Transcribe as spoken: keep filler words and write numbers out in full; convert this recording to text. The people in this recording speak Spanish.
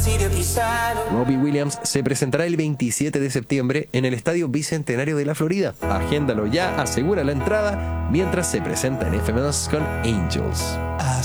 Robbie Williams se presentará el veintisiete de septiembre en el Estadio Bicentenario de la Florida. Agéndalo ya, asegura la entrada mientras se presenta en F M S con Angels.